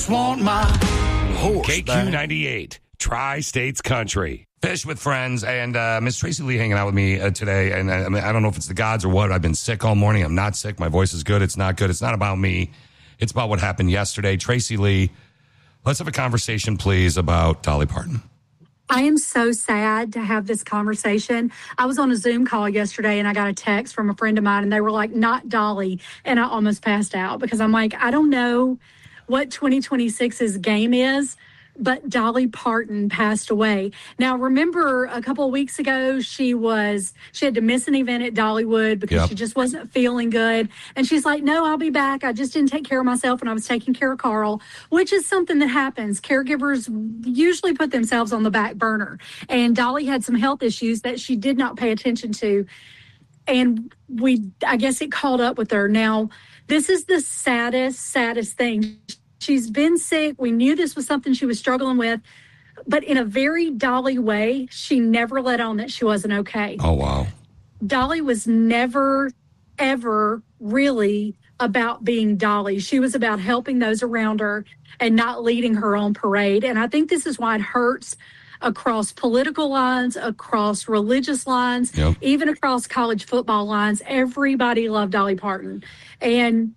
just want my horse back. KQ98, Tri-States Country. Fish with Friends, and Miss Tracy Lee hanging out with me today. And I don't know if it's the gods or what. I've been sick all morning. I'm not sick. My voice is good. It's not good. It's not about me. It's about what happened yesterday. Tracy Lee, let's have a conversation, please, about Dolly Parton. I am so sad to have this conversation. I was on a Zoom call yesterday and I got a text from a friend of mine and they were like, not Dolly. And I almost passed out because I'm like, I don't know what 2026's game is, but Dolly Parton passed away. Now, remember a couple of weeks ago, she had to miss an event at Dollywood because she just wasn't feeling good. And she's like, no, I'll be back. I just didn't take care of myself when I was taking care of Carl, which is something that happens. Caregivers usually put themselves on the back burner. And Dolly had some health issues that she did not pay attention to. And I guess it caught up with her. Now, this is the saddest thing. She's been sick. We knew this was something she was struggling with, but in a very Dolly way, she never let on that she wasn't okay. Oh, wow. Dolly was never, ever really about being Dolly. She was about helping those around her and not leading her own parade. And I think this is why it hurts across political lines, across religious lines, even across college football lines. Everybody loved Dolly Parton. And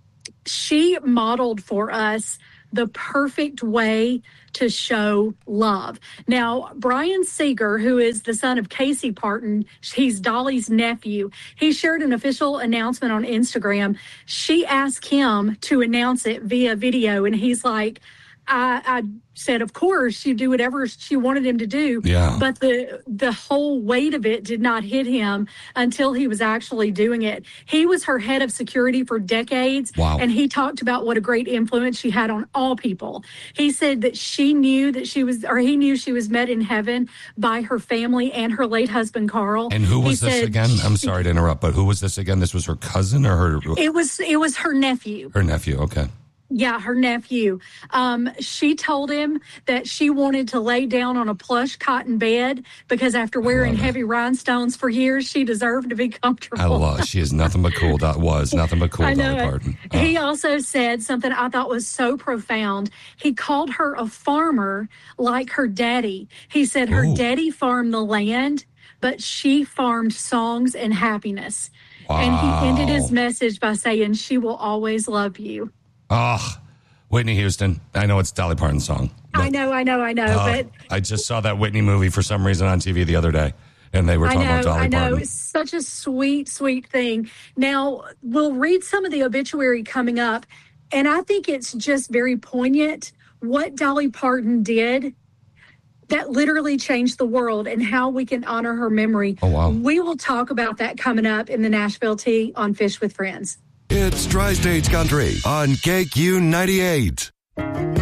she modeled for us the perfect way to show love. Now, Brian Seeger, who is the son of Casey Parton, he's Dolly's nephew. He shared an official announcement on Instagram. She asked him to announce it via video, and he's like, I said, of course, she'd do whatever she wanted him to do. Yeah. But the whole weight of it did not hit him until he was actually doing it. He was her head of security for decades. Wow. And he talked about what a great influence she had on all people. He said that he knew she was met in heaven by her family and her late husband, Carl. And who was this again? I'm sorry to interrupt, but who was this again? This was her cousin or her? It was her nephew. Her nephew. Okay. Yeah, her nephew. She told him that she wanted to lay down on a plush cotton bed because after wearing heavy rhinestones for years, she deserved to be comfortable. She is nothing but cool. Nothing but cool, Dolly Parton. Oh. He also said something I thought was so profound. He called her a farmer like her daddy. He said her daddy farmed the land, but she farmed songs and happiness. Wow. And he ended his message by saying, she will always love you. Oh, Whitney Houston. I know it's Dolly Parton's song. I know. But I just saw that Whitney movie for some reason on TV the other day, and they were talking about Dolly Parton. I know. It's such a sweet, sweet thing. Now, we'll read some of the obituary coming up, and I think it's just very poignant what Dolly Parton did that literally changed the world and how we can honor her memory. Oh, wow. We will talk about that coming up in the Nashville Tea on Fish with Friends. It's Tri-States Country on KQ98.